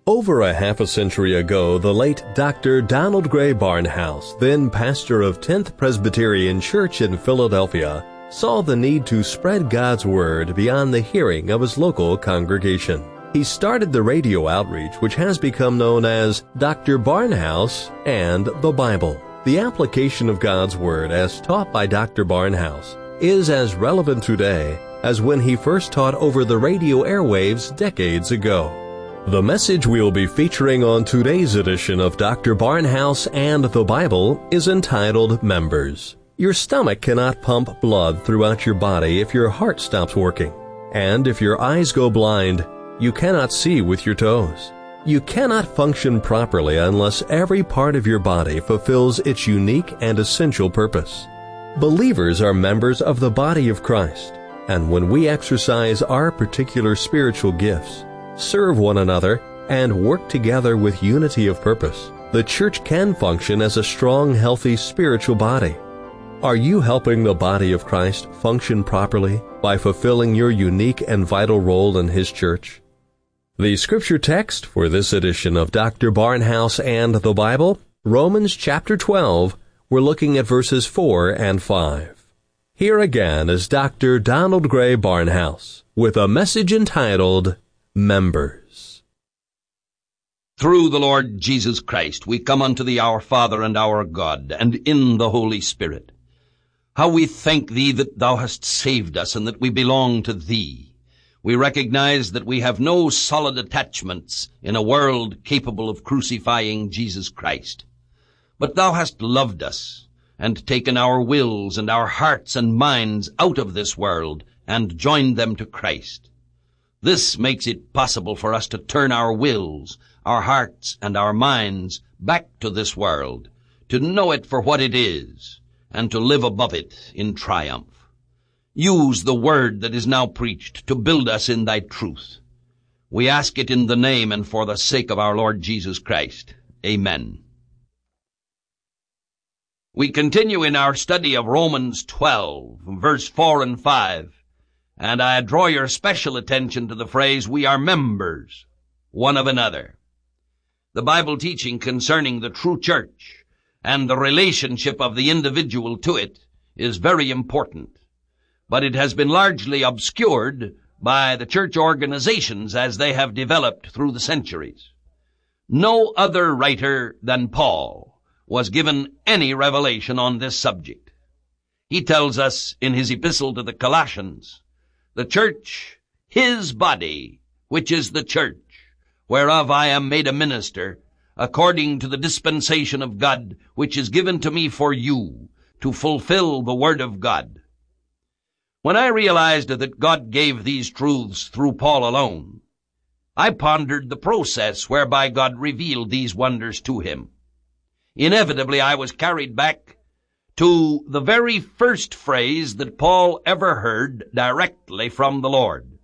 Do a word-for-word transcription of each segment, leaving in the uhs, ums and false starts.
Over a half a century ago, the late Doctor Donald Grey Barnhouse, then pastor of tenth Presbyterian Church in Philadelphia, saw the need to spread God's Word beyond the hearing of his local congregation. He started the radio outreach which has become known as Doctor Barnhouse and the Bible. The application of God's Word as taught by Doctor Barnhouse is as relevant today as when he first taught over the radio airwaves decades ago. The message we'll be featuring on today's edition of Doctor Barnhouse and the Bible is entitled Members. Your stomach cannot pump blood throughout your body if your heart stops working. And if your eyes go blind, you cannot see with your toes. You cannot function properly unless every part of your body fulfills its unique and essential purpose. Believers are members of the body of Christ, and when we exercise our particular spiritual gifts, serve one another, and work together with unity of purpose, the church can function as a strong, healthy spiritual body. Are you helping the body of Christ function properly by fulfilling your unique and vital role in His church? The scripture text for this edition of Doctor Barnhouse and the Bible, Romans chapter twelve, we're looking at verses four and five. Here again is Doctor Donald Grey Barnhouse with a message entitled Members. Through the Lord Jesus Christ we come unto Thee, our Father and our God, and in the Holy Spirit. How we thank Thee that Thou hast saved us and that we belong to Thee. We recognize that we have no solid attachments in a world capable of crucifying Jesus Christ. But Thou hast loved us and taken our wills and our hearts and minds out of this world and joined them to Christ. This makes it possible for us to turn our wills, our hearts, and our minds back to this world, to know it for what it is, and to live above it in triumph. Use the word that is now preached to build us in Thy truth. We ask it in the name and for the sake of our Lord Jesus Christ. Amen. We continue in our study of Romans twelve, verse four and five. And I draw your special attention to the phrase, we are members one of another. The Bible teaching concerning the true church and the relationship of the individual to it is very important, but it has been largely obscured by the church organizations as they have developed through the centuries. No other writer than Paul was given any revelation on this subject. He tells us in his epistle to the Colossians, the church, his body, which is the church, whereof I am made a minister, according to the dispensation of God, which is given to me for you, to fulfill the word of God. When I realized that God gave these truths through Paul alone, I pondered the process whereby God revealed these wonders to him. Inevitably, I was carried back to the very first phrase that Paul ever heard directly from the Lord.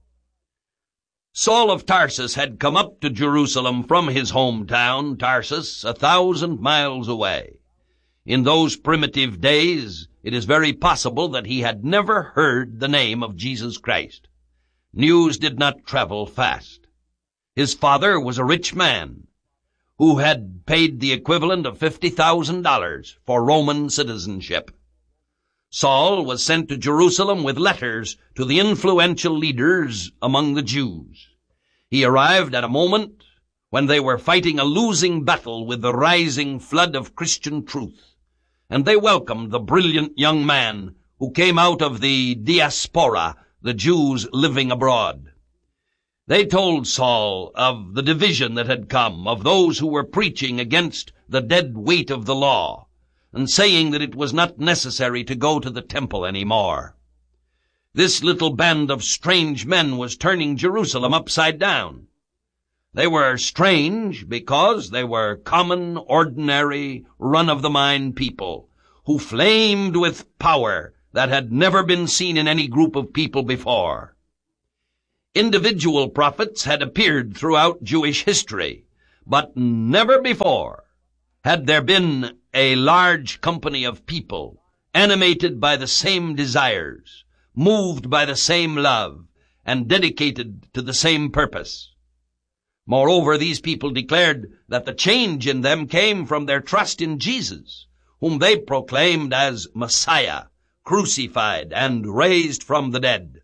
Saul of Tarsus had come up to Jerusalem from his hometown, Tarsus, a thousand miles away. In those primitive days, it is very possible that he had never heard the name of Jesus Christ. News did not travel fast. His father was a rich man who had paid the equivalent of fifty thousand dollars for Roman citizenship. Saul was sent to Jerusalem with letters to the influential leaders among the Jews. He arrived at a moment when they were fighting a losing battle with the rising flood of Christian truth, and they welcomed the brilliant young man who came out of the diaspora, the Jews living abroad. They told Saul of the division that had come, of those who were preaching against the dead weight of the law, and saying that it was not necessary to go to the temple any more. This little band of strange men was turning Jerusalem upside down. They were strange because they were common, ordinary, run-of-the-mine people who flamed with power that had never been seen in any group of people before. Individual prophets had appeared throughout Jewish history, but never before had there been a large company of people animated by the same desires, moved by the same love, and dedicated to the same purpose. Moreover, these people declared that the change in them came from their trust in Jesus, whom they proclaimed as Messiah, crucified and raised from the dead.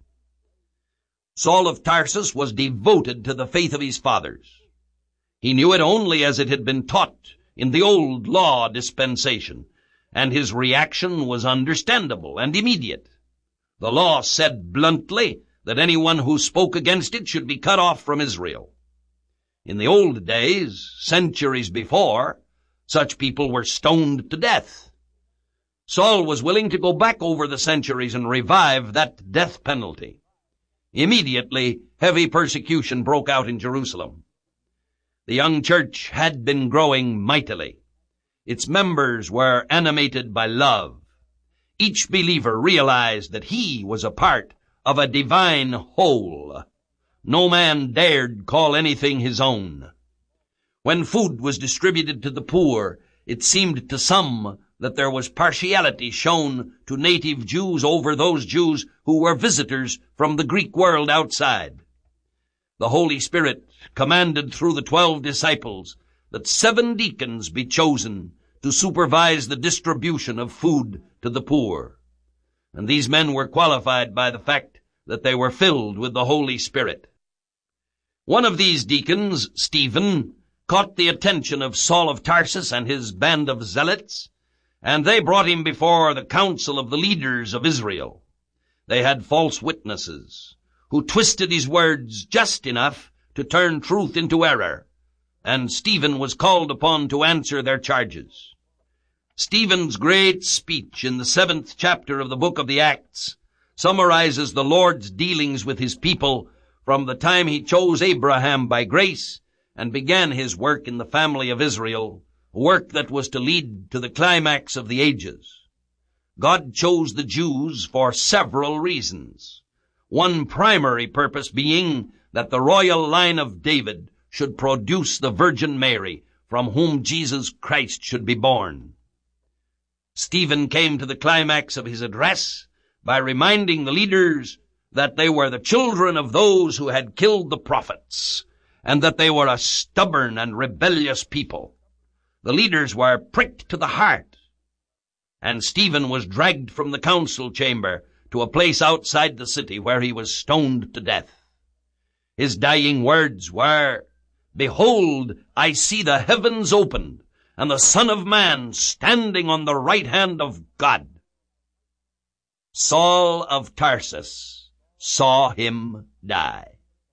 Saul of Tarsus was devoted to the faith of his fathers. He knew it only as it had been taught in the old law dispensation, and his reaction was understandable and immediate. The law said bluntly that anyone who spoke against it should be cut off from Israel. In the old days, centuries before, such people were stoned to death. Saul was willing to go back over the centuries and revive that death penalty. Immediately, heavy persecution broke out in Jerusalem. The young church had been growing mightily. Its members were animated by love. Each believer realized that he was a part of a divine whole. No man dared call anything his own. When food was distributed to the poor, it seemed to some that there was partiality shown to native Jews over those Jews who were visitors from the Greek world outside. The Holy Spirit commanded through the twelve disciples that seven deacons be chosen to supervise the distribution of food to the poor. And these men were qualified by the fact that they were filled with the Holy Spirit. One of these deacons, Stephen, caught the attention of Saul of Tarsus and his band of zealots, and they brought him before the council of the leaders of Israel. They had false witnesses, who twisted his words just enough to turn truth into error, and Stephen was called upon to answer their charges. Stephen's great speech in the seventh chapter of the book of the Acts summarizes the Lord's dealings with his people from the time he chose Abraham by grace and began his work in the family of Israel, a work that was to lead to the climax of the ages. God chose the Jews for several reasons, one primary purpose being that the royal line of David should produce the Virgin Mary, from whom Jesus Christ should be born. Stephen came to the climax of his address by reminding the leaders that they were the children of those who had killed the prophets, and that they were a stubborn and rebellious people. The leaders were pricked to the heart, and Stephen was dragged from the council chamber to a place outside the city where he was stoned to death. His dying words were, "Behold, I see the heavens opened, and the Son of Man standing on the right hand of God." Saul of Tarsus saw him die.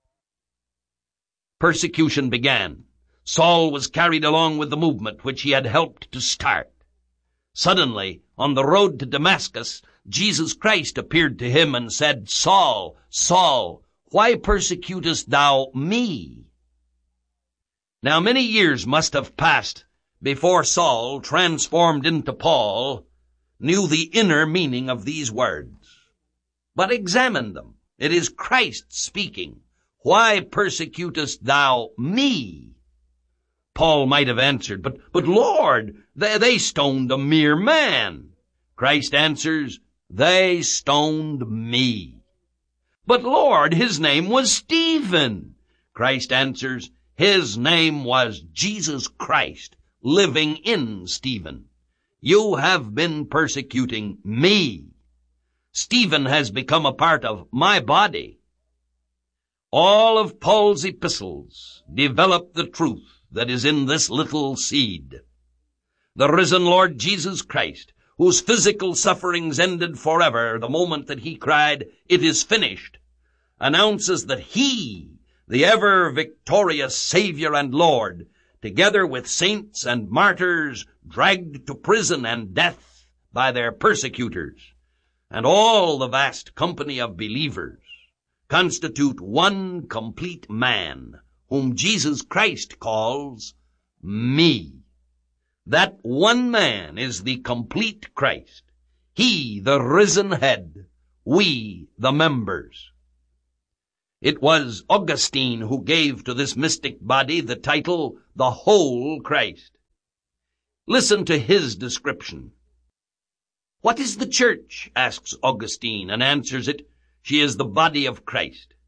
Persecution began. Saul was carried along with the movement which he had helped to start. Suddenly, on the road to Damascus, Jesus Christ appeared to him and said, "Saul, Saul, why persecutest thou me?" Now many years must have passed before Saul, transformed into Paul, knew the inner meaning of these words. But examine them. It is Christ speaking. "Why persecutest thou me?" Paul might have answered, but, but Lord, they, they stoned a mere man. Christ answers, "They stoned me." "But Lord, his name was Stephen." Christ answers, "His name was Jesus Christ, living in Stephen. You have been persecuting me. Stephen has become a part of my body." All of Paul's epistles develop the truth that is in this little seed. The risen Lord Jesus Christ, whose physical sufferings ended forever the moment that he cried, "It is finished," announces that he, the ever-victorious Savior and Lord, together with saints and martyrs dragged to prison and death by their persecutors, and all the vast company of believers, constitute one complete man, whom Jesus Christ calls me. That one man is the complete Christ. He, the risen head, we, the members. It was Augustine who gave to this mystic body the title, the whole Christ. Listen to his description. "What is the church?" asks Augustine, and answers it, "She is the body of Christ.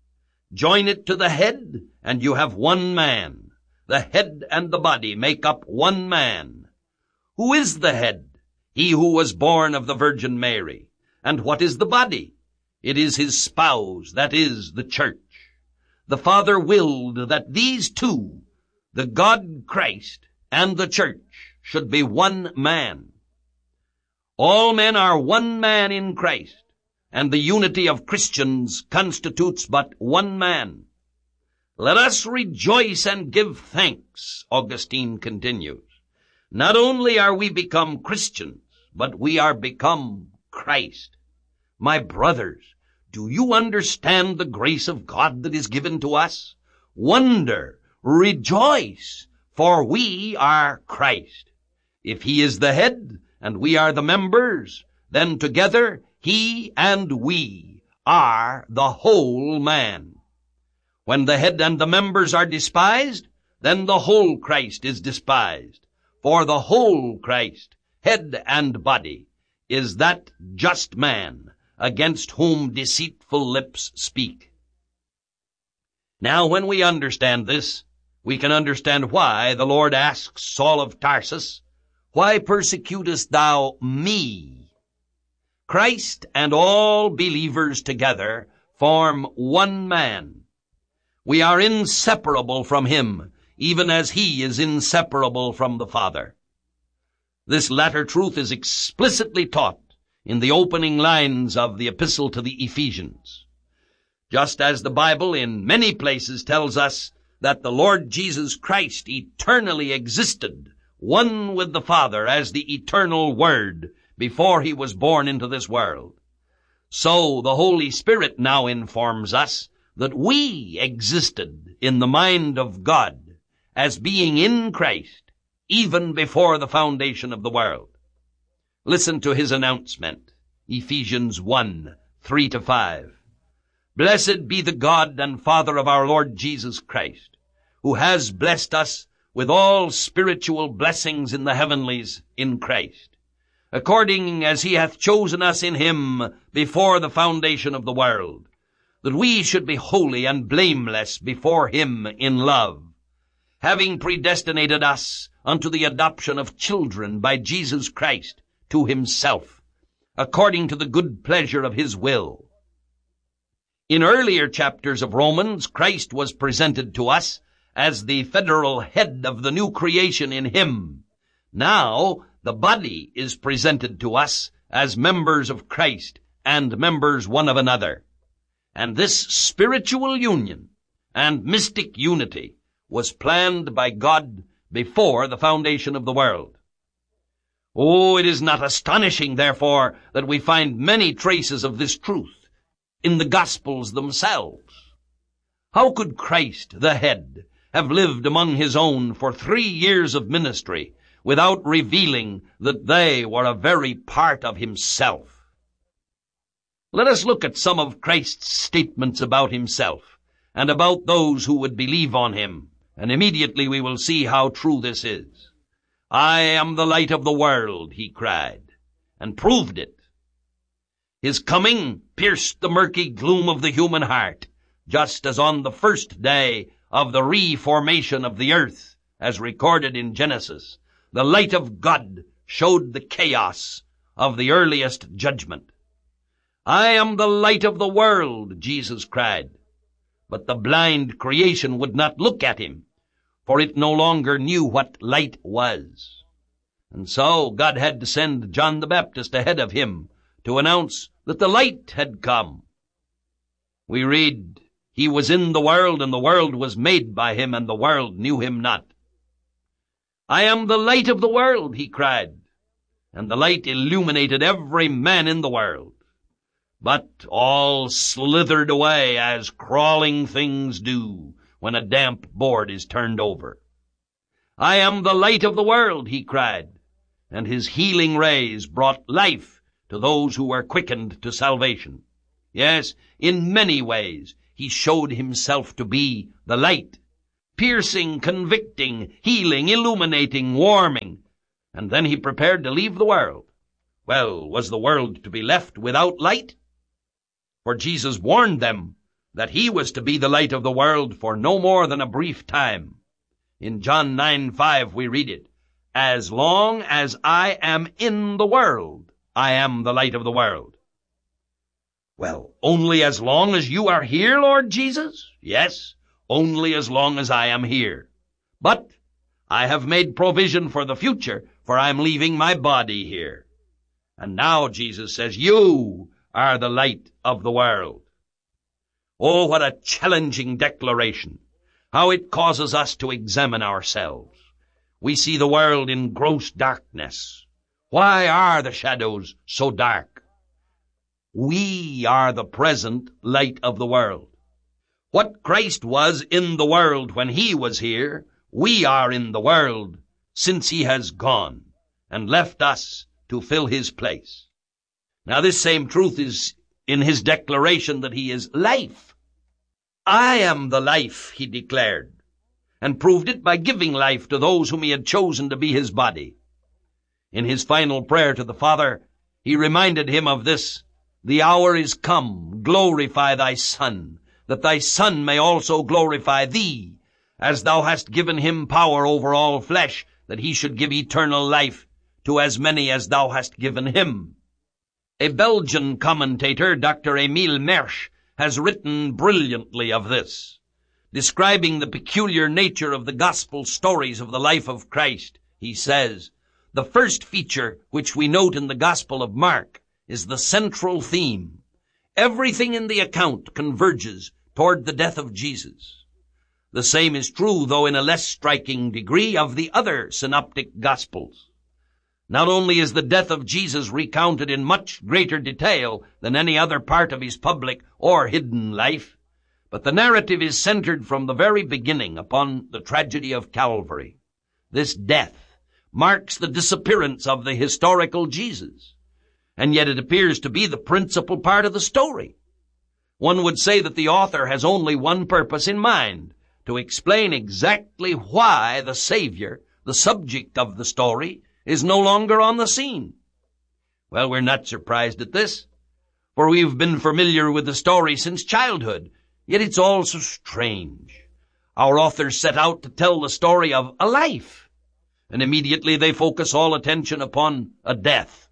Join it to the head, and you have one man. The head and the body make up one man. Who is the head? He who was born of the Virgin Mary. And what is the body? It is his spouse, that is, the church. The Father willed that these two, the God Christ and the church, should be one man. All men are one man in Christ, and the unity of Christians constitutes but one man. Let us rejoice and give thanks, Augustine continues. Not only are we become Christians, but we are become Christ. My brothers, do you understand the grace of God that is given to us? Wonder, rejoice, for we are Christ. If he is the head, and we are the members, then together he and we are the whole man. When the head and the members are despised, then the whole Christ is despised. For the whole Christ, head and body, is that just man against whom deceitful lips speak. Now, when we understand this, we can understand why the Lord asks Saul of Tarsus, "Why persecutest thou me?" Christ and all believers together form one man. We are inseparable from him, even as he is inseparable from the Father. This latter truth is explicitly taught in the opening lines of the epistle to the Ephesians. Just as the Bible in many places tells us that the Lord Jesus Christ eternally existed, one with the Father as the eternal Word, before he was born into this world, so the Holy Spirit now informs us that we existed in the mind of God as being in Christ even before the foundation of the world. Listen to his announcement, Ephesians one, three to five. Blessed be the God and Father of our Lord Jesus Christ, who has blessed us with all spiritual blessings in the heavenlies in Christ, according as he hath chosen us in him before the foundation of the world, that we should be holy and blameless before him in love, having predestinated us unto the adoption of children by Jesus Christ to himself, according to the good pleasure of his will. In earlier chapters of Romans, Christ was presented to us as the federal head of the new creation in him. Now, the body is presented to us as members of Christ and members one of another. And this spiritual union and mystic unity was planned by God before the foundation of the world. Oh, it is not astonishing, therefore, that we find many traces of this truth in the Gospels themselves. How could Christ, the head, have lived among his own for three years of ministry without revealing that they were a very part of himself? Let us look at some of Christ's statements about himself and about those who would believe on him, and immediately we will see how true this is. I am the light of the world, he cried, and proved it. His coming pierced the murky gloom of the human heart, just as on the first day of the reformation of the earth, as recorded in Genesis, the light of God showed the chaos of the earliest judgment. I am the light of the world, Jesus cried. But the blind creation would not look at him, for it no longer knew what light was. And so God had to send John the Baptist ahead of him to announce that the light had come. We read, he was in the world, and the world was made by him, and the world knew him not. I am the light of the world, he cried, and the light illuminated every man in the world. But all slithered away as crawling things do when a damp board is turned over. I am the light of the world, he cried, and his healing rays brought life to those who were quickened to salvation. Yes, in many ways he showed himself to be the light, piercing, convicting, healing, illuminating, warming, and then he prepared to leave the world. Well, was the world to be left without light? For Jesus warned them that he was to be the light of the world for no more than a brief time. In John nine five we read it, "As long as I am in the world, I am the light of the world." Well, only as long as you are here, Lord Jesus? Yes, only as long as I am here. But I have made provision for the future, for I'm leaving my body here. And now Jesus says, you are the light of the world. Oh, what a challenging declaration. How it causes us to examine ourselves. We see the world in gross darkness. Why are the shadows so dark? We are the present light of the world. What Christ was in the world when he was here, we are in the world since he has gone and left us to fill his place. Now this same truth is in his declaration that he is life. I am the life, he declared, and proved it by giving life to those whom he had chosen to be his body. In his final prayer to the Father, he reminded him of this, "The hour is come, glorify thy Son, that thy Son may also glorify thee, as thou hast given him power over all flesh, that he should give eternal life to as many as thou hast given him." A Belgian commentator, Doctor Emil Mersch, has written brilliantly of this. Describing the peculiar nature of the gospel stories of the life of Christ, he says, "The first feature which we note in the Gospel of Mark is the central theme. Everything in the account converges toward the death of Jesus. The same is true, though in a less striking degree, of the other synoptic Gospels. Not only is the death of Jesus recounted in much greater detail than any other part of his public or hidden life, but the narrative is centered from the very beginning upon the tragedy of Calvary. This death marks the disappearance of the historical Jesus, and yet it appears to be the principal part of the story. One would say that the author has only one purpose in mind, to explain exactly why the Savior, the subject of the story, is no longer on the scene. Well, we're not surprised at this, for we've been familiar with the story since childhood, yet it's all so strange. Our authors set out to tell the story of a life, and immediately they focus all attention upon a death.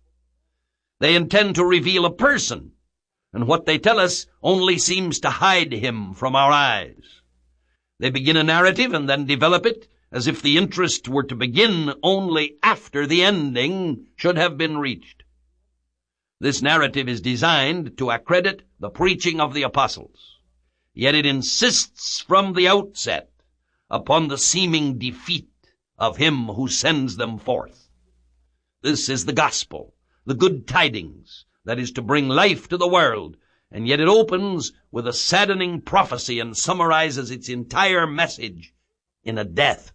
They intend to reveal a person, and what they tell us only seems to hide him from our eyes. They begin a narrative and then develop it as if the interest were to begin only after the ending should have been reached. This narrative is designed to accredit the preaching of the apostles, yet it insists from the outset upon the seeming defeat of him who sends them forth. This is the gospel, the good tidings that is to bring life to the world, and yet it opens with a saddening prophecy and summarizes its entire message in a death.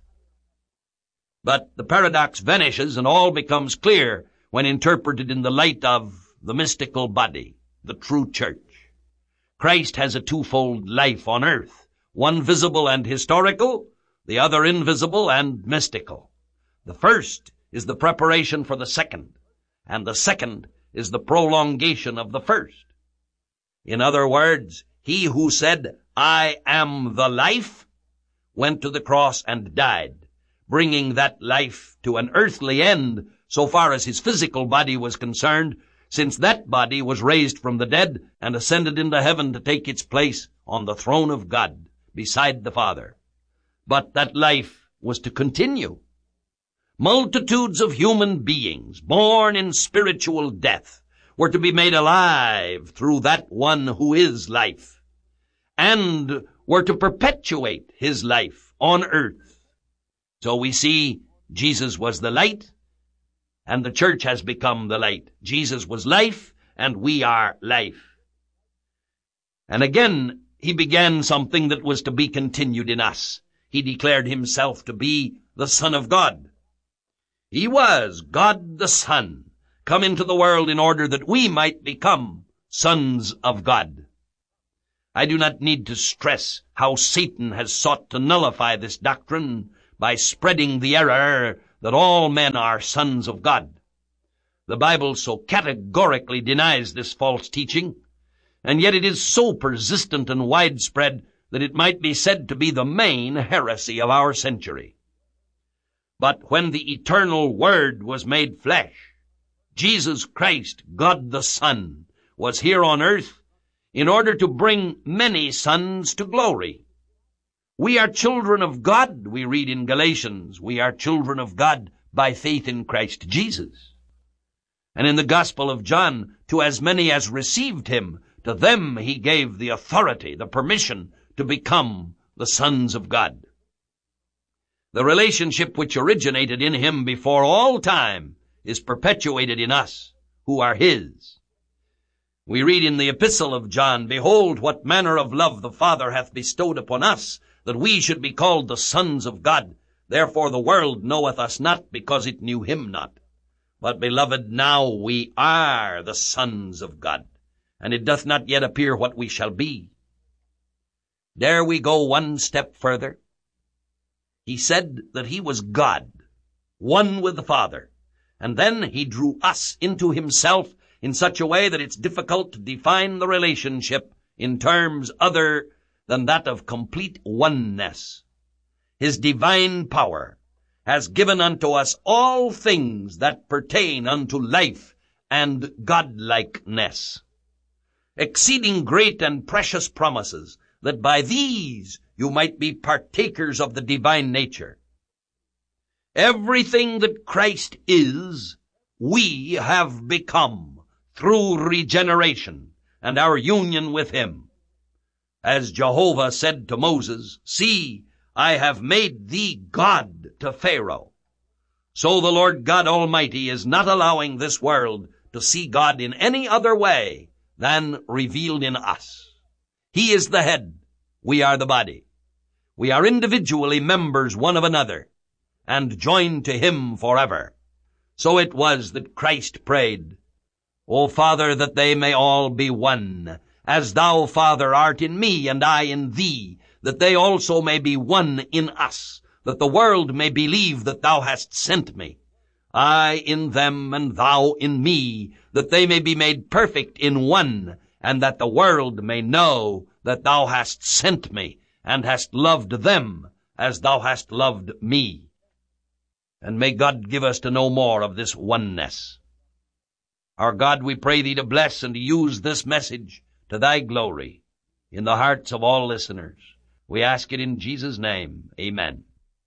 But the paradox vanishes and all becomes clear when interpreted in the light of the mystical body, the true church. Christ has a twofold life on earth, one visible and historical, the other invisible and mystical. The first is the preparation for the second, and the second is the prolongation of the first. In other words, he who said, "I am the life," went to the cross and died, bringing that life to an earthly end so far as his physical body was concerned, since that body was raised from the dead and ascended into heaven to take its place on the throne of God beside the Father. But that life was to continue. Multitudes of human beings born in spiritual death were to be made alive through that one who is life, and were to perpetuate his life on earth. So we see Jesus was the light, and the church has become the light. Jesus was life, and we are life. And again, he began something that was to be continued in us. He declared himself to be the Son of God. He was God the Son, come into the world in order that we might become sons of God. I do not need to stress how Satan has sought to nullify this doctrine by spreading the error that all men are sons of God. The Bible so categorically denies this false teaching, and yet it is so persistent and widespread that it might be said to be the main heresy of our century. But when the eternal Word was made flesh, Jesus Christ, God the Son, was here on earth in order to bring many sons to glory. We are children of God, we read in Galatians. We are children of God by faith in Christ Jesus. And in the Gospel of John, to as many as received him, to them he gave the authority, the permission to become the sons of God. The relationship which originated in him before all time is perpetuated in us, who are his. We read in the epistle of John, Behold, what manner of love the Father hath bestowed upon us, that we should be called the sons of God. Therefore the world knoweth us not, because it knew him not. But, beloved, now we are the sons of God, and it doth not yet appear what we shall be. Dare we go one step further? He said that he was God, one with the Father, and then he drew us into himself in such a way that it's difficult to define the relationship in terms other than that of complete oneness. His divine power has given unto us all things that pertain unto life and godlikeness, exceeding great and precious promises, that by these you might be partakers of the divine nature. Everything that Christ is, we have become through regeneration and our union with him. As Jehovah said to Moses, See, I have made thee God to Pharaoh. So the Lord God Almighty is not allowing this world to see God in any other way than revealed in us. He is the head. We are the body. We are individually members one of another, and joined to him forever. So it was that Christ prayed, O Father, that they may all be one, as thou, Father, art in me, and I in thee, that they also may be one in us, that the world may believe that thou hast sent me. I in them, and thou in me, that they may be made perfect in one, and that the world may know that thou hast sent me, and hast loved them as thou hast loved me. And may God give us to know more of this oneness. Our God, we pray thee to bless and to use this message to thy glory in the hearts of all listeners. We ask it in Jesus' name. Amen.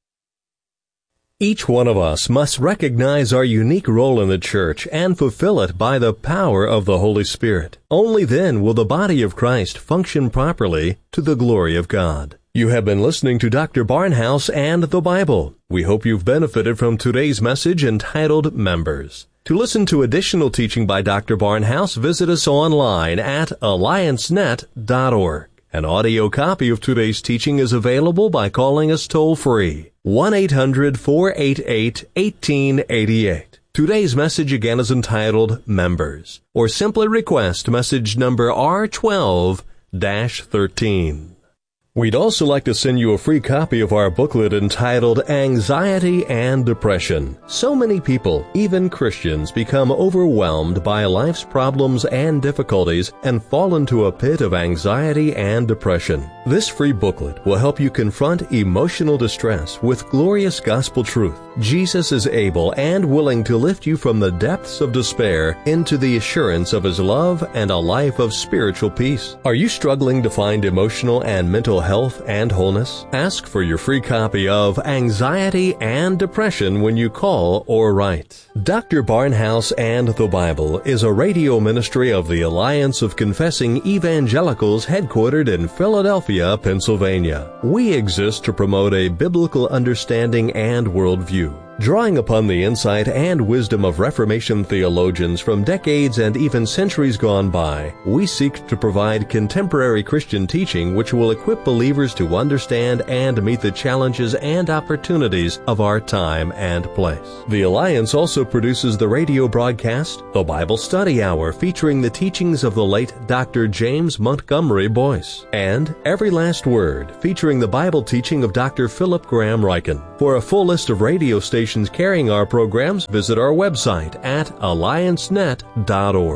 Each one of us must recognize our unique role in the church and fulfill it by the power of the Holy Spirit. Only then will the body of Christ function properly to the glory of God. You have been listening to Doctor Barnhouse and the Bible. We hope you've benefited from today's message entitled Members. To listen to additional teaching by Doctor Barnhouse, visit us online at alliance net dot org. An audio copy of today's teaching is available by calling us toll-free, one eight hundred, four eight eight, one eight eight eight. Today's message again is entitled Members, or simply request message number R twelve dash thirteen. We'd also like to send you a free copy of our booklet entitled Anxiety and Depression. So many people, even Christians, become overwhelmed by life's problems and difficulties and fall into a pit of anxiety and depression. This free booklet will help you confront emotional distress with glorious gospel truth. Jesus is able and willing to lift you from the depths of despair into the assurance of his love and a life of spiritual peace. Are you struggling to find emotional and mental health and wholeness? Ask for your free copy of Anxiety and Depression when you call or write. Doctor Barnhouse and the Bible is a radio ministry of the Alliance of Confessing Evangelicals headquartered in Philadelphia, Pennsylvania. We exist to promote a biblical understanding and worldview. Drawing upon the insight and wisdom of Reformation theologians from decades and even centuries gone by, we seek to provide contemporary Christian teaching which will equip believers to understand and meet the challenges and opportunities of our time and place. The Alliance also produces the radio broadcast, The Bible Study Hour, featuring the teachings of the late Doctor James Montgomery Boyce, and Every Last Word, featuring the Bible teaching of Doctor Philip Graham Ryken. For a full list of radio stations carrying our programs, visit our website at alliance net dot org.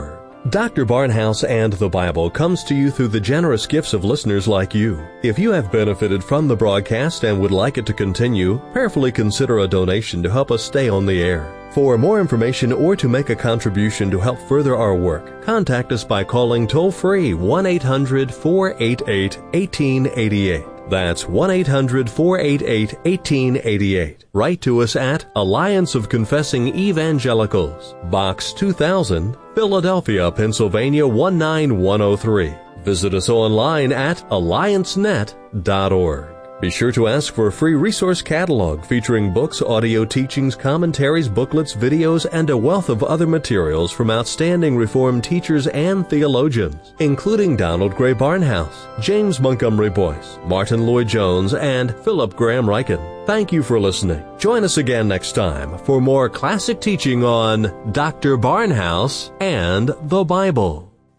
Doctor Barnhouse and the Bible comes to you through the generous gifts of listeners like you. If you have benefited from the broadcast and would like it to continue, prayerfully consider a donation to help us stay on the air. For more information or to make a contribution to help further our work, contact us by calling toll-free one eight hundred four eight eight one eight eight eight. That's one eight hundred four eight eight one eight eight eight. Write to us at Alliance of Confessing Evangelicals, Box two thousand, Philadelphia, Pennsylvania one nine one oh three. Visit us online at alliance net dot org. Be sure to ask for a free resource catalog featuring books, audio teachings, commentaries, booklets, videos, and a wealth of other materials from outstanding Reformed teachers and theologians, including Donald Gray Barnhouse, James Montgomery Boyce, Martin Lloyd-Jones, and Philip Graham Ryken. Thank you for listening. Join us again next time for more classic teaching on Doctor Barnhouse and the Bible.